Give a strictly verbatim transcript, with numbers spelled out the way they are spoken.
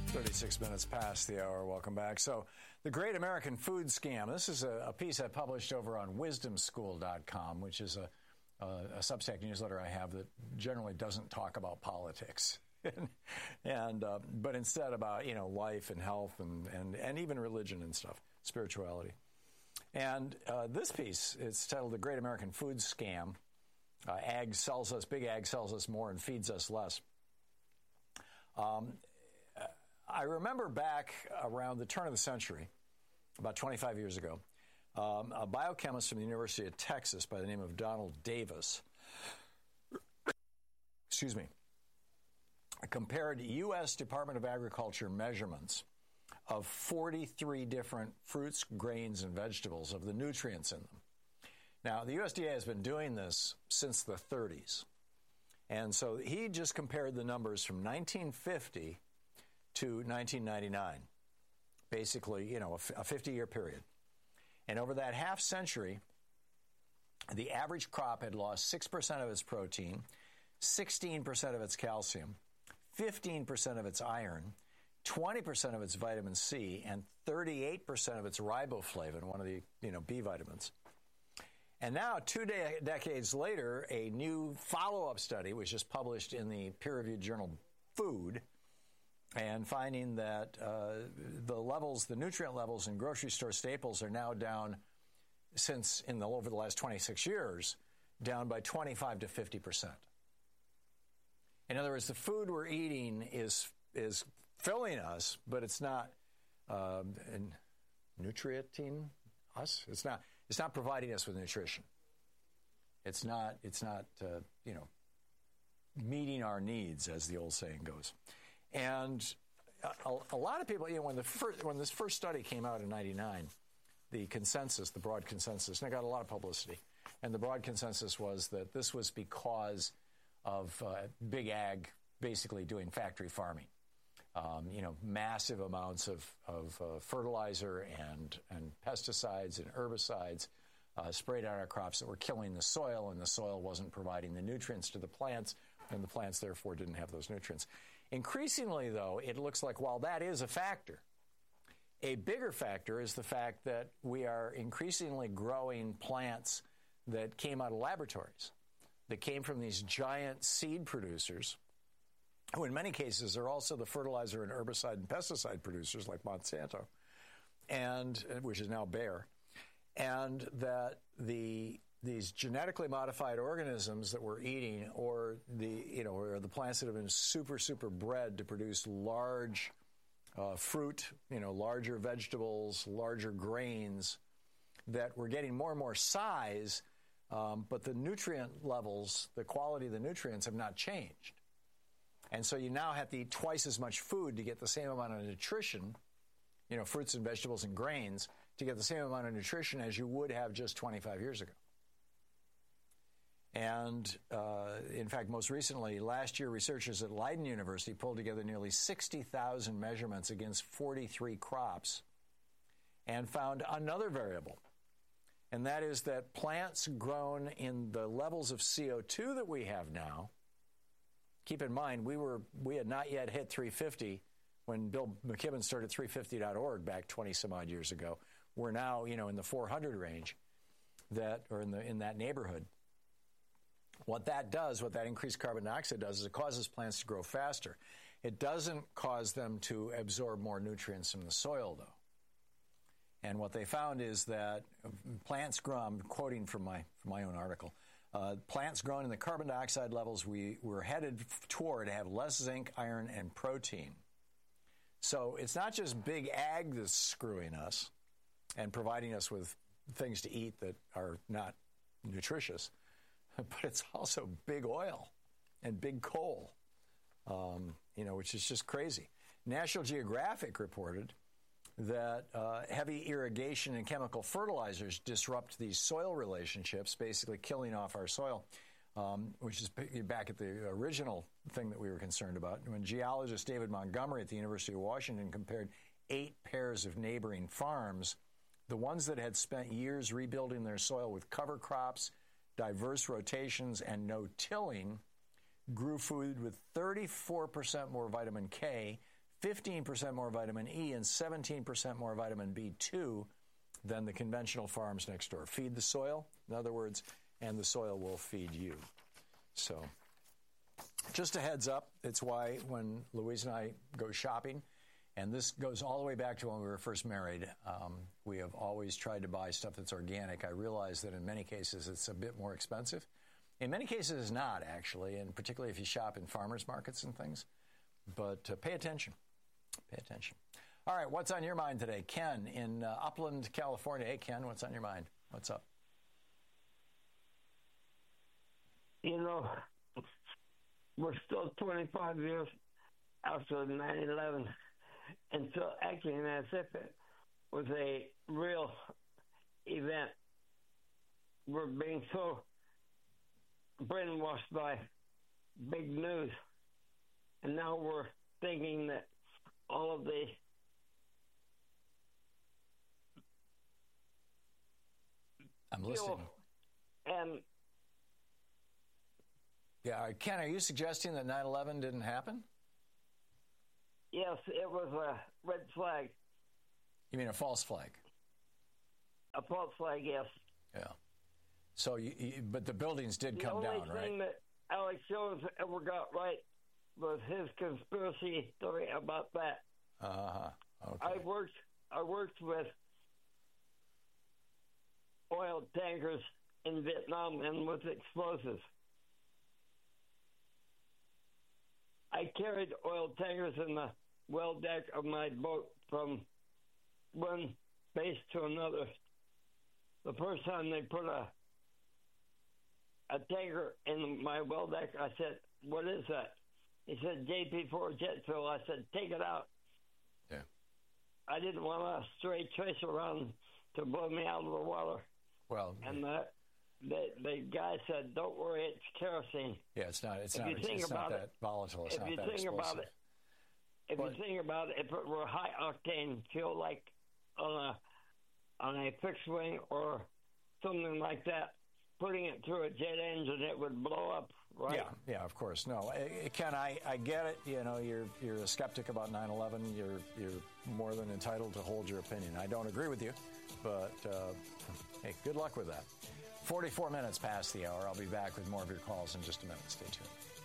thirty-six minutes past the hour. Welcome back. So, the Great American Food Scam. This is a, a piece I published over on wisdom school dot com, which is a, a, a Substack newsletter I have that generally doesn't talk about politics, and uh, but instead about you know life and health and, and, and even religion and stuff, spirituality. And uh, this piece, it's titled "The Great American Food Scam." Uh, ag sells us, big ag sells us more and feeds us less. Um, I remember back around the turn of the century, about twenty-five years ago, um, a biochemist from the University of Texas by the name of Donald Davis, excuse me, compared U S Department of Agriculture measurements of forty-three different fruits, grains, and vegetables of the nutrients in them. Now, the U S D A has been doing this since the thirties. And so he just compared the numbers from nineteen fifty to nineteen ninety-nine, basically, you know, a fifty-year period. And over that half century, the average crop had lost six percent of its protein, sixteen percent of its calcium, fifteen percent of its iron, twenty percent of its vitamin C, and thirty-eight percent of its riboflavin, one of the, you know, B vitamins. And now, two de- decades later, a new follow-up study was just published in the peer-reviewed journal Food, and finding that uh, the levels, the nutrient levels in grocery store staples are now down since in the over the last twenty-six years, down by twenty-five to fifty percent. In other words, the food we're eating is is filling us, but it's not uh, nutrienting us. It's not. It's not providing us with nutrition. It's not. It's not. Uh, you know, meeting our needs, as the old saying goes. And a, a lot of people, you know, when the first, when this first study came out in ninety-nine, the consensus, the broad consensus, and it got a lot of publicity, and the broad consensus was that this was because of uh, big ag basically doing factory farming. Um, you know, massive amounts of, of uh, fertilizer and, and pesticides and herbicides uh, sprayed on our crops that were killing the soil, and the soil wasn't providing the nutrients to the plants, and the plants, therefore, didn't have those nutrients. Increasingly, though, it looks like while that is a factor, a bigger factor is the fact that we are increasingly growing plants that came out of laboratories, that came from these giant seed producers, who in many cases are also the fertilizer and herbicide and pesticide producers like Monsanto, and which is now Bayer, and that the these genetically modified organisms that we're eating, or the you know, or the plants that have been super super bred to produce large uh, fruit, you know, larger vegetables, larger grains, that we're getting more and more size, um, but the nutrient levels, the quality of the nutrients have not changed. And so you now have to eat twice as much food to get the same amount of nutrition, you know, fruits and vegetables and grains, to get the same amount of nutrition as you would have just twenty-five years ago. And, uh, in fact, most recently, last year, researchers at Leiden University pulled together nearly sixty thousand measurements against forty-three crops and found another variable, and that is that plants grown in the levels of C O two that we have now. Keep in mind, we were we had not yet hit three fifty when Bill McKibben started three fifty dot org back twenty some odd years ago. We're now, you know, in the four hundred range, that or in the in that neighborhood. What that does, what that increased carbon dioxide does, is it causes plants to grow faster. It doesn't cause them to absorb more nutrients from the soil, though. And what they found is that plants grow, I'm quoting from my from my own article, uh, plants grown in the carbon dioxide levels we were headed toward have less zinc, iron, and protein. So it's not just big ag that's screwing us and providing us with things to eat that are not nutritious, but it's also big oil and big coal, um, you know, which is just crazy. National Geographic reported that uh, heavy irrigation and chemical fertilizers disrupt these soil relationships, basically killing off our soil, um, which is back at the original thing that we were concerned about. When geologist David Montgomery at the University of Washington compared eight pairs of neighboring farms, the ones that had spent years rebuilding their soil with cover crops, diverse rotations, and no tilling grew food with thirty-four percent more vitamin K, fifteen percent more vitamin E and seventeen percent more vitamin B two than the conventional farms next door. Feed the soil, in other words, and the soil will feed you. So just a heads up, it's why when Louise and I go shopping, and this goes all the way back to when we were first married, um, we have always tried to buy stuff that's organic. I realize that in many cases it's a bit more expensive. In many cases it's not, actually, and particularly if you shop in farmers markets and things. But uh, pay attention. Pay attention. All right, what's on your mind today? Ken in uh, Upland, California. Hey, Ken, what's on your mind? What's up? You know, we're still twenty-five years after nine eleven, and still acting as if it was a real event. We're being so brainwashed by big news, and now we're thinking that all of the I'm listening. And yeah, Ken, are you suggesting that nine eleven didn't happen? Yes, it was a red flag. You mean a false flag? A false flag, yes. Yeah. So, you, you, but the buildings did the come down, right? The only thing that Alex Jones ever got right was his conspiracy theory about that. Uh-huh. Okay. I worked, I worked with oil tankers in Vietnam and with explosives. I carried oil tankers in the well deck of my boat from one base to another. The first time they put a a tanker in my well deck, I said, "What is that?" He said, J P four jet fuel. I said, "Take it out." Yeah. I didn't want a stray trace around to blow me out of the water. Well, and the the, the guy said, "Don't worry, it's kerosene." Yeah, it's not. It's if not. You think it's about not it, that volatile. It's if not you that think explosive. about it, if but, you think about it, if it were high octane fuel, like on a on a fixed wing or something like that, putting it through a jet engine, it would blow up, right? Yeah, yeah, of course. No, Ken, I, I get it. You know, you're you're a skeptic about nine eleven. You're you're more than entitled to hold your opinion. I don't agree with you, but uh, hey, good luck with that. forty-four minutes past the hour. I'll be back with more of your calls in just a minute. Stay tuned.